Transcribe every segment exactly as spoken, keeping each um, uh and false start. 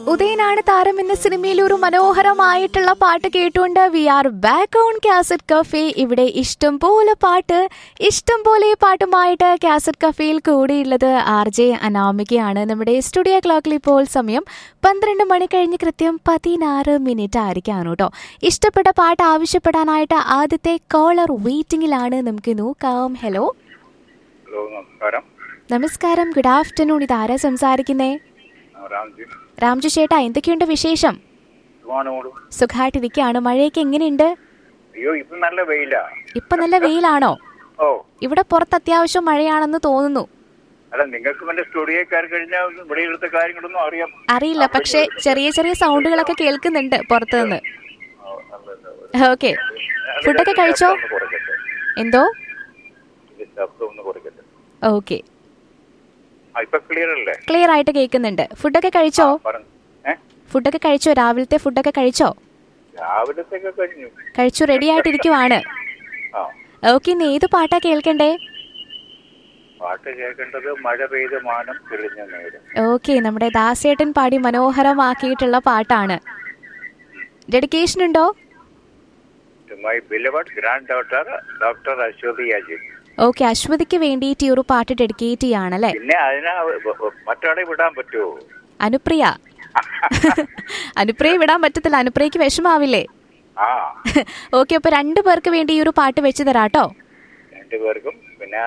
ഉദയനാണ് താരം എന്ന സിനിമയിൽ ഒരു മനോഹരമായിട്ടുള്ള പാട്ട് കേട്ടുകൊണ്ട് V are back on cassette cafe. ഇവിടെ ഇഷ്ടം പോലെ പാട്ട്, ഇഷ്ടം പോലെ പാട്ടുമായിട്ട് കാസറ്റ് കഫേയിൽ കൂടിയുള്ളത് ആർ ജെ അനാമികയാണ്. നമ്മുടെ സ്റ്റുഡിയോ ക്ലോക്കിൽ ഇപ്പോൾ സമയം പന്ത്രണ്ട് മണി കഴിഞ്ഞ് കൃത്യം പതിനാറ് മിനിറ്റ് ആയിരിക്കാണ് കേട്ടോ. ഇഷ്ടപ്പെട്ട പാട്ട് ആവശ്യപ്പെടാനായിട്ട് ആദ്യത്തെ കോളർ വെയിറ്റിംഗിലാണ്. നമുക്ക് നോക്കാം. ഹലോ ഹലോ, നമസ്കാരം. നമസ്കാരം, ഗുഡ് ആഫ്റ്റർനൂൺ. ഇതാരാ സംസാരിക്കുന്നേ? രാംജി ചേട്ടാ, എന്തൊക്കെയുണ്ട് വിശേഷം? സുഖമായിട്ടിരിക്കുകയാണ്. മഴയൊക്കെ എങ്ങനെയുണ്ട്? അയ്യോ, ഇപ്പൊ നല്ല വെയിലാ. ഇപ്പൊ നല്ല വെയിലാണോ? ഓ, ഇവിടെ പുറത്ത് അത്യാവശ്യം മഴയാണെന്ന് തോന്നുന്നു. അല്ല, നിങ്ങൾക്ക് എന്റെ സ്റ്റുഡിയോക്കാർ കഴിഞ്ഞാൽ ഇവിടെ ഇവിടുത്തെ കാര്യങ്ങളൊന്നും അറിയാം അറിയില്ല, പക്ഷെ ചെറിയ ചെറിയ സൗണ്ടുകളൊക്കെ കേൾക്കുന്നുണ്ട് പുറത്തുനിന്ന്. ഓക്കെ, ഫുഡൊക്കെ കഴിച്ചോ? എന്തോ? ഓക്കെ, ക്ലിയർ ആയിട്ട് കേൾക്കുന്നുണ്ട്. ഫുഡൊക്കെ കഴിച്ചോ? ഫുഡൊക്കെ കഴിച്ചോ? രാവിലത്തെ ഫുഡൊക്കെ കഴിച്ചോ? കഴിച്ചു, റെഡി ആയിട്ടിരിക്കുവാണ്. ഓക്കെ, ഇന്ന് ഏത് പാട്ടാ കേൾക്കണ്ടേ? പാട്ട് കേൾക്കേണ്ടത് മഴ പെയ്ത് മാനം തെളിഞ്ഞ നേരം. ഓക്കെ, നമ്മുടെ ദാസേട്ടൻ പാടി മനോഹരമാക്കിയിട്ടുള്ള പാട്ടാണ്. ഡെഡിക്കേഷൻ ഉണ്ടോ? My beloved grand daughter doctor Aswathy Ajith. Okay, അശ്വതിക്ക് വേണ്ടിയിട്ട് ഈ ഒരു പാട്ട് ഡെഡിക്കേറ്റ് ചെയ്യാണല്ലേ? പിന്നെ അതിനെ മറ്റൊരാളെ വിടാൻ പറ്റുമോ? അനുപ്രിയ. അനുപ്രിയ വിടാൻ പറ്റത്തില്ല, അനുപ്രിയക്ക് വിഷമാവില്ലേ? ഓക്കെ, അപ്പൊ രണ്ടു പേർക്ക് വേണ്ടി ഈ ഒരു പാട്ട് വെച്ച് തരാട്ടോ. രണ്ടുപേർക്കും പിന്നെ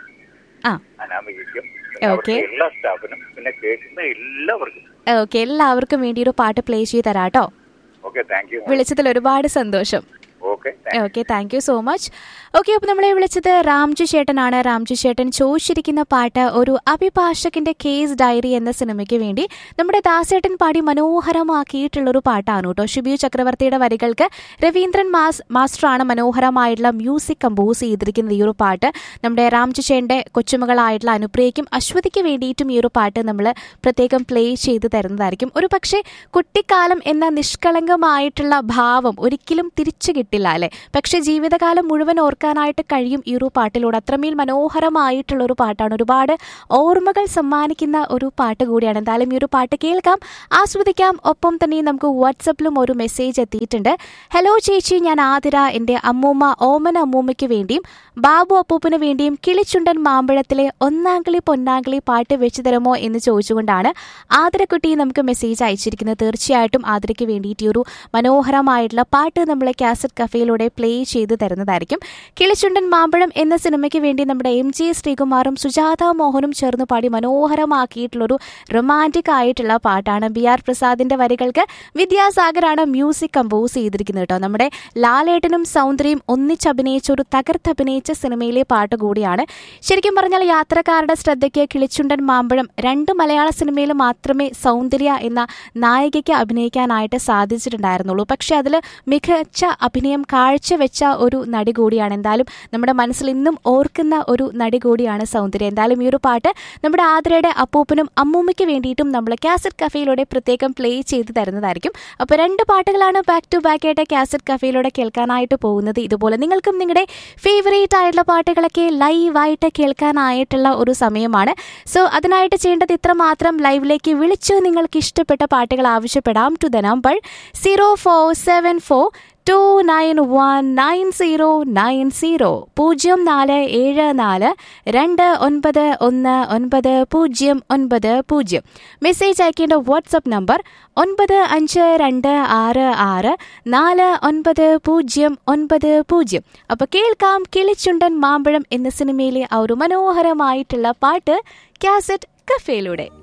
അനാമികയ്ക്കും എല്ലാ സ്റ്റാഫിനും പിന്നെ കേൾക്കുന്ന എല്ലാവർക്കും. ഓക്കെ, എല്ലാവർക്കും വേണ്ടി ഒരു പാട്ട് പ്ലേ ചെയ്ത് തരാട്ടോ. Okay, thank you. വിളിച്ചതിൽ ഒരുപാട് സന്തോഷം. Okay okay, thank you so much. Okay, അപ്പോൾ നമ്മളെ വിളിച്ചത് രാംജി ചേട്ടനാണ്. രാംജി ചേട്ടൻ ചോദിച്ചിരിക്കുന്ന പാട്ട് ഒരു അഭിഭാഷകന്റെ കേസ് ഡയറി എന്ന സിനിമയ്ക്ക് വേണ്ടി നമ്മുടെ ദാസേട്ടൻ പാടി മനോഹരമാക്കിയിട്ടുള്ളൊരു പാട്ടാണ് കേട്ടോ. ഷിബിയു ചക്രവർത്തിയുടെ വരികൾക്ക് രവീന്ദ്രൻ മാസ് മാസ്റ്ററാണ് മനോഹരമായിട്ടുള്ള മ്യൂസിക് കമ്പോസ് ചെയ്തിരിക്കുന്നത്. ഈ ഒരു പാട്ട് നമ്മുടെ രാംജി ചേട്ടൻ്റെ കൊച്ചുമകളായിട്ടുള്ള അനുപ്രിയയ്ക്കും അശ്വതിക്ക് വേണ്ടിയിട്ടും ഈ ഒരു പാട്ട് നമ്മൾ പ്രത്യേകം പ്ലേ ചെയ്ത് തരുന്നതായിരിക്കും. ഒരു പക്ഷേ കുട്ടിക്കാലം എന്ന നിഷ്കളങ്കമായിട്ടുള്ള ഭാവം ഒരിക്കലും തിരിച്ചു കിട്ടില്ല അല്ലെ? പക്ഷെ ജീവിതകാലം മുഴുവൻ ഓർക്കാനായിട്ട് കഴിയും ഈ ഒരു പാട്ടിലൂടെ. അത്രമേൽ മനോഹരമായിട്ടുള്ള ഒരു പാട്ടാണ്, ഒരുപാട് ഓർമ്മകൾ സമ്മാനിക്കുന്ന ഒരു പാട്ട് കൂടിയാണ്. എന്തായാലും ഈ ഒരു പാട്ട് കേൾക്കാം, ആസ്വദിക്കാം. ഒപ്പം തന്നെ നമുക്ക് വാട്സപ്പിലും ഒരു മെസ്സേജ് എത്തിയിട്ടുണ്ട്. ഹലോ ചേച്ചി, ഞാൻ ആതിര. എൻ്റെ അമ്മൂമ്മ ഓമന അമ്മൂമ്മയ്ക്ക് വേണ്ടിയും ബാബു അപ്പൂപ്പിന് വേണ്ടിയും കിളിച്ചുണ്ടൻ മാമ്പഴത്തിലെ ഒന്നാംകിളി പൊന്നാംകിളി പാട്ട് വെച്ചു തരുമോ എന്ന് ചോദിച്ചുകൊണ്ടാണ് ആതിരക്കുട്ടി നമുക്ക് മെസ്സേജ് അയച്ചിരിക്കുന്നത്. തീർച്ചയായിട്ടും ആതിരയ്ക്ക് വേണ്ടിയിട്ട് ഈ ഒരു മനോഹരമായിട്ടുള്ള പാട്ട് നമ്മൾ കാസറ്റ് കഫേയിലൂടെ പ്ലേ ചെയ്ത് തരുന്നതായിരിക്കും. കിളിച്ചുണ്ടൻ മാമ്പഴം എന്ന സിനിമയ്ക്ക് വേണ്ടി നമ്മുടെ എം ജി ശ്രീകുമാറും സുജാത മോഹനും ചേർന്ന് പാടി മനോഹരമാക്കിയിട്ടുള്ളൊരു റൊമാൻറ്റിക് ആയിട്ടുള്ള പാട്ടാണ്. ബി ആർ പ്രസാദിന്റെ വരികൾക്ക് വിദ്യാസാഗറാണ് മ്യൂസിക് കമ്പോസ് ചെയ്തിരിക്കുന്നത് കേട്ടോ. നമ്മുടെ ലാലേട്ടനും സൗന്ദര്യം ഒന്നിച്ചഭിനയിച്ച ഒരു തകർത്തഭിനയിച്ച സിനിമയിലെ പാട്ട് കൂടിയാണ്. ശരിക്കും പറഞ്ഞാൽ യാത്രക്കാരുടെ ശ്രദ്ധയ്ക്ക് കിളിച്ചുണ്ടൻ മാമ്പഴം രണ്ട് മലയാള സിനിമയിൽ മാത്രമേ സൗന്ദര്യ എന്ന നായികയ്ക്ക് അഭിനയിക്കാനായിട്ട് സാധിച്ചിട്ടുണ്ടായിരുന്നുള്ളൂ. പക്ഷെ അതിൽ മികച്ച അഭിനയം കാഴ്ചവെച്ച ഒരു നടി കൂടിയാണ്. എന്തായാലും നമ്മുടെ മനസ്സിൽ ഇന്നും ഓർക്കുന്ന ഒരു നടി കൂടിയാണ് സൗന്ദര്യ. എന്തായാലും ഈ ഒരു പാട്ട് നമ്മുടെ ആതിരയുടെ അപ്പൂപ്പനും അമ്മൂമ്മയ്ക്ക് വേണ്ടിയിട്ടും നമ്മൾ കാസറ്റ് കഫേയിലൂടെ പ്രത്യേകം പ്ലേ ചെയ്ത് തരുന്നതായിരിക്കും. അപ്പോൾ രണ്ട് പാട്ടുകളാണ് ബാക്ക് ടു ബാക്ക് ആയിട്ട് കാസറ്റ് കഫേയിലൂടെ കേൾക്കാനായിട്ട് പോകുന്നത്. ഇതുപോലെ നിങ്ങൾക്കും നിങ്ങളുടെ ഫേവറേറ്റ് ആയിട്ടുള്ള പാട്ടുകളൊക്കെ ലൈവായിട്ട് കേൾക്കാനായിട്ടുള്ള ഒരു സമയമാണ്. സോ അതിനായിട്ട് ചെയ്യേണ്ടത് ഇത്ര മാത്രം, ലൈവിലേക്ക് വിളിച്ച് നിങ്ങൾക്ക് ഇഷ്ടപ്പെട്ട പാട്ടുകൾ ആവശ്യപ്പെടാം to the number zero four seven four to nine one nine zero nine zero പൂജ്യം നാല് ഏഴ് നാല് രണ്ട് ഒൻപത് ഒന്ന് ഒൻപത് പൂജ്യം ഒൻപത് പൂജ്യം. മെസ്സേജ് അയക്കേണ്ട വാട്സപ്പ് നമ്പർ ഒൻപത് അഞ്ച് രണ്ട് ആറ് ആറ് നാല് ഒൻപത് പൂജ്യം ഒൻപത് പൂജ്യം. അപ്പോൾ കേൾക്കാം കിളിച്ചുണ്ടൻ മാമ്പഴം എന്ന സിനിമയിലെ ആ ഒരു മനോഹരമായിട്ടുള്ള പാട്ട് കാസറ്റ് കഫേയിലൂടെ.